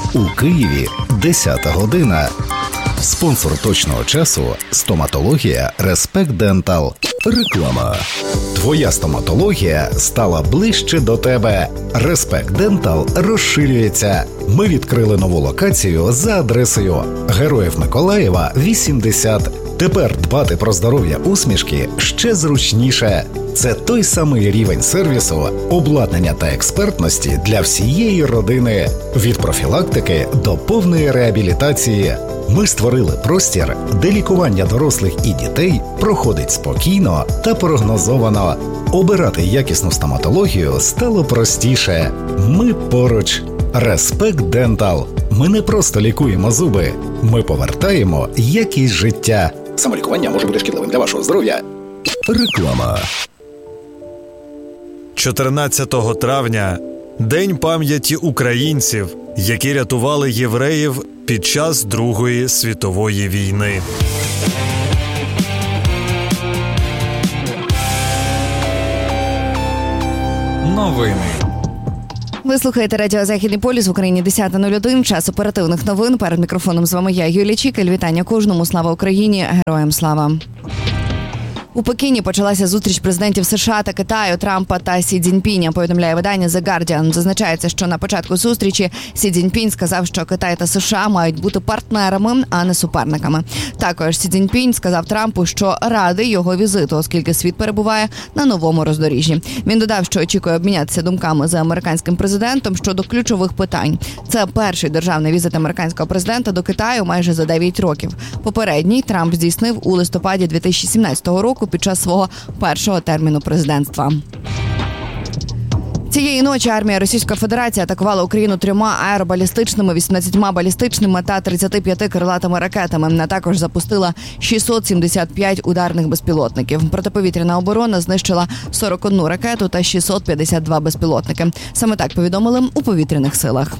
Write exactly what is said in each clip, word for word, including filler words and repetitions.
У Києві десята година. Спонсор точного часу – стоматологія «Респект Дентал». Реклама. Твоя стоматологія стала ближче до тебе. «Респект Дентал» розширюється. Ми відкрили нову локацію за адресою Героїв Миколаєва, вісімдесят. Тепер дбати про здоров'я усмішки ще зручніше. Це той самий рівень сервісу, обладнання та експертності для всієї родини. Від профілактики до повної реабілітації. Ми створили простір, де лікування дорослих і дітей проходить спокійно та прогнозовано. Обирати якісну стоматологію стало простіше. Ми поруч. «Респект Дентал». Ми не просто лікуємо зуби, ми повертаємо якість життя. Самолікування може бути шкідливим для вашого здоров'я. Реклама. чотирнадцятого травня – День пам'яті українців, які рятували євреїв під час Другої світової війни. Новини. Ви слухаєте радіо «Західний полюс» в Україні десята нуль один. Час оперативних новин. Перед мікрофоном з вами я, Юлія Чікель. Вітання кожному. Слава Україні. Героям слава. У Пекіні почалася зустріч президентів США та Китаю, Трампа та Сі Цзіньпіня, повідомляє видання The Guardian. Зазначається, що на початку зустрічі Сі Цзіньпінь сказав, що Китай та США мають бути партнерами, а не суперниками. Також Сі Цзіньпінь сказав Трампу, що радий його візиту, оскільки світ перебуває на новому роздоріжжі. Він додав, що очікує обмінятися думками з американським президентом щодо ключових питань. Це перший державний візит американського президента до Китаю майже за дев'ять років. Попередній Трамп здійснив у листопаді дві тисячі сімнадцятого року під час свого першого терміну президентства. Цієї ночі армія Російської Федерації атакувала Україну трьома аеробалістичними, вісімнадцятьма балістичними та тридцятьма п'ятьма крилатими ракетами. А також запустила шістсот сімдесят п'ять ударних безпілотників. Протиповітряна оборона знищила сорок одну ракету та шістсот п'ятдесят два безпілотники. Саме так повідомили у повітряних силах.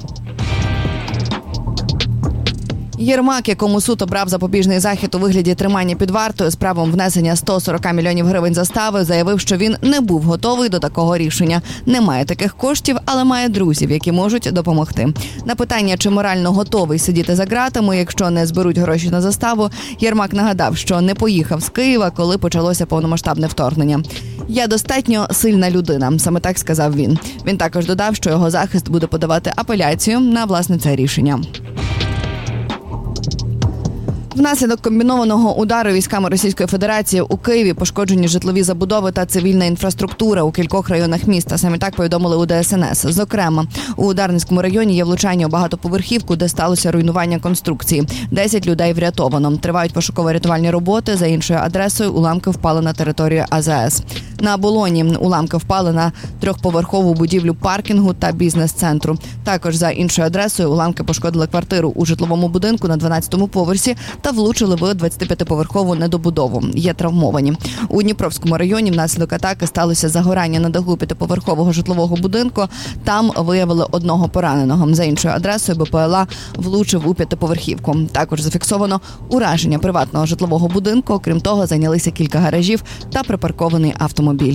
Єрмак, якому суд обрав запобіжний захід у вигляді тримання під вартою з правом внесення сто сорок мільйонів гривень застави, заявив, що він не був готовий до такого рішення. Не має таких коштів, але має друзів, які можуть допомогти. На питання, чи морально готовий сидіти за ґратами, якщо не зберуть гроші на заставу, Єрмак нагадав, що не поїхав з Києва, коли почалося повномасштабне вторгнення. «Я достатньо сильна людина», саме так сказав він. Він також додав, що його захист буде подавати апеляцію на, власне, це рішення. Внаслідок комбінованого удару військами Російської Федерації у Києві пошкоджені житлові забудови та цивільна інфраструктура у кількох районах міста. Саме так повідомили у Де Ес Ен Ес. Зокрема, у Дарницькому районі є влучання у багатоповерхівку, де сталося руйнування конструкції. Десять людей врятовано. Тривають пошуково-рятувальні роботи. За іншою адресою уламки впали на територію А Зе Ес. На Оболоні уламки впали на трьохповерхову будівлю паркінгу та бізнес-центру. Також за іншою адресою уламки пошкодили квартиру у житловому будинку на дванадцятому поверсі та влучили в двадцятип'ятиповерхову недобудову. Є травмовані. У Дніпровському районі внаслідок атаки сталося загорання на даху п'ятиповерхового житлового будинку. Там виявили одного пораненого. За іншою адресою Бе Пе Еле А влучив у п'ятиповерхівку. Також зафіксовано ураження приватного житлового будинку. Крім того, зайнялися кілька гаражів та припаркований автомобіль.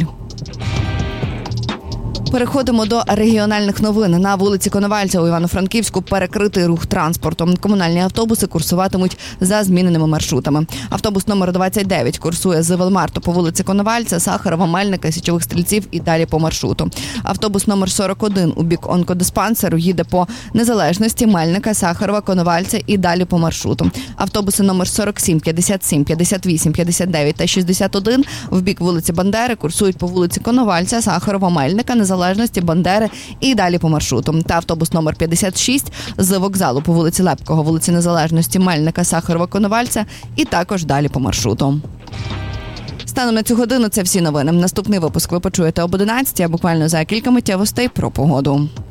Переходимо до регіональних новин. На вулиці Коновальця у Івано-Франківську перекритий рух транспорту. Комунальні автобуси курсуватимуть за зміненими маршрутами. Автобус номер двадцять дев'ять курсує з Велмарту по вулиці Коновальця, Сахарова, Мельника, Січових Стрільців і далі по маршруту. Автобус номер сорок один у бік онкодиспансеру їде по Незалежності, Мельника, Сахарова, Коновальця і далі по маршруту. Автобуси номер сорок сім, п'ятдесят сім, п'ятдесят вісім, п'ятдесят дев'ять та шістдесят один в бік вулиці Бандери курсують по вулиці Коновальця, Сахарова, Мельника, Незалежності, Бандери і далі по маршруту. Та автобус номер п'ятдесят шість з вокзалу по вулиці Лепкого, вулиці Незалежності, Мельника, Сахарова, Коновальця і також далі по маршруту. Станом на цю годину це всі новини. Наступний випуск ви почуєте об одинадцятій, а буквально за кілька миттєвостей про погоду.